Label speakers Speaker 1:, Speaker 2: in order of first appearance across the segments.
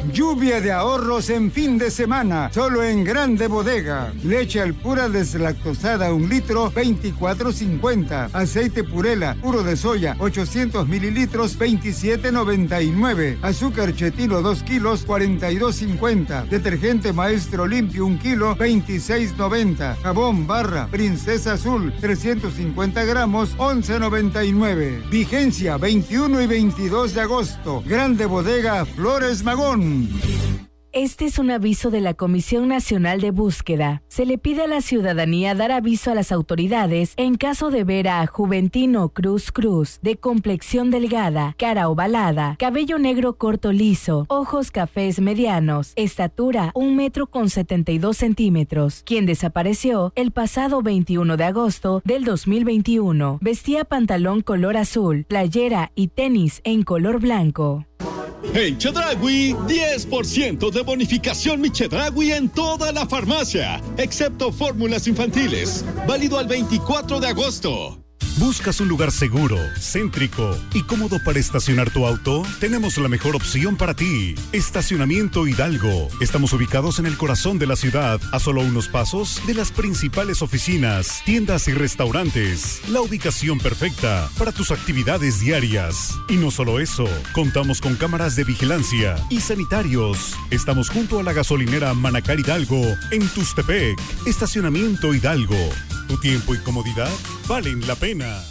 Speaker 1: Lluvia de ahorros en fin de semana, solo en Grande Bodega. Leche Alpura deslactosada 1 litro, 24.50. Aceite Purela, puro de soya, 800 mililitros, 27.99. Azúcar Chetino 2 kilos, 42.50. Detergente Maestro Limpio 1 kilo, 26.90. Jabón Barra Princesa Azul, 350 gramos, 11.99. Vigencia 21 y 22 de agosto. Grande Bodega Flores Magón.
Speaker 2: Este es un aviso de la Comisión Nacional de Búsqueda. Se le pide a la ciudadanía dar aviso a las autoridades en caso de ver a Juventino Cruz Cruz, de complexión delgada, cara ovalada, cabello negro corto liso, ojos cafés medianos, estatura 1,72 m, quien desapareció el pasado 21 de agosto del 2021. Vestía pantalón color azul, playera y tenis en color blanco.
Speaker 3: En Chedraui, 10% de bonificación mi Chedraui en toda la farmacia, excepto fórmulas infantiles. Válido al 24 de agosto.
Speaker 4: ¿Buscas un lugar seguro, céntrico y cómodo para estacionar tu auto? Tenemos la mejor opción para ti. Estacionamiento Hidalgo. Estamos ubicados en el corazón de la ciudad, a solo unos pasos de las principales oficinas, tiendas y restaurantes. La ubicación perfecta para tus actividades diarias. Y no solo eso, contamos con cámaras de vigilancia y sanitarios. Estamos junto a la gasolinera Manacar Hidalgo, en Tustepec. Estacionamiento Hidalgo. Tu tiempo y comodidad valen la pena.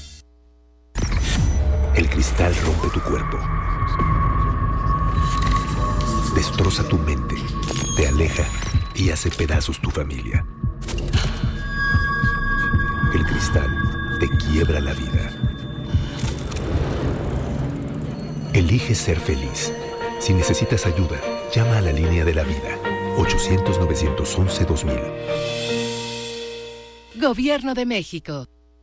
Speaker 5: El cristal rompe tu cuerpo. Destroza tu mente. Te aleja y hace pedazos tu familia. El cristal te quiebra la vida. Elige ser feliz. Si necesitas ayuda, llama a la línea de la vida. 800-911-2000.
Speaker 6: Gobierno de México.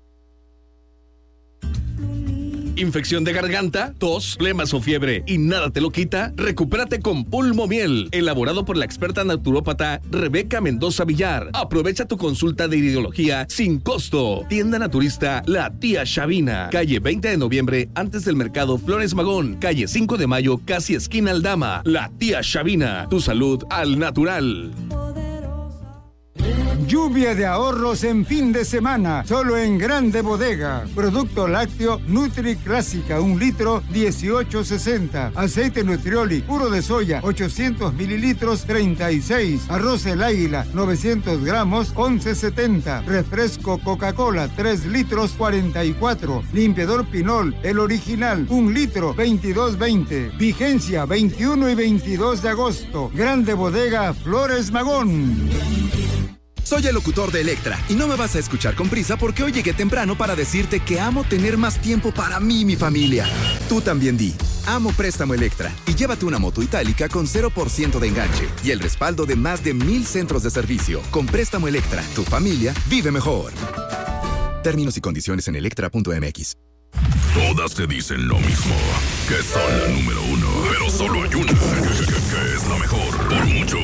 Speaker 3: ¿Infección de garganta, tos, flemas o fiebre y nada te lo quita? Recupérate con Pulmomiel, elaborado por la experta naturópata Rebeca Mendoza Villar. Aprovecha tu consulta de iridología sin costo. Tienda naturista La Tía Chavina, calle 20 de noviembre, antes del mercado Flores Magón, calle 5 de mayo, casi esquina Aldama. La Tía Chavina, tu salud al natural.
Speaker 1: Lluvia de ahorros en fin de semana, solo en Grande Bodega. Producto lácteo Nutri Clásica, 1 litro, 18.60. Aceite Nutrioli, puro de soya, 800 mililitros, 36. Arroz El Águila, 900 gramos, 11.70. Refresco Coca-Cola, 3 litros, 44. Limpiador Pinol, el original, 1 litro, 22.20. Vigencia 21 y 22 de agosto. Grande Bodega Flores Magón.
Speaker 7: Soy el locutor de Electra y no me vas a escuchar con prisa porque hoy llegué temprano para decirte que amo tener más tiempo para mí y mi familia. Tú también di, amo Préstamo Electra y llévate una moto itálica con 0% de enganche y el respaldo de más de 1,000 centros de servicio. Con Préstamo Electra, tu familia vive mejor. Términos y condiciones en electra.mx.
Speaker 8: Todas te dicen lo mismo, que son la número uno, pero solo hay una que es la mejor, por mucho.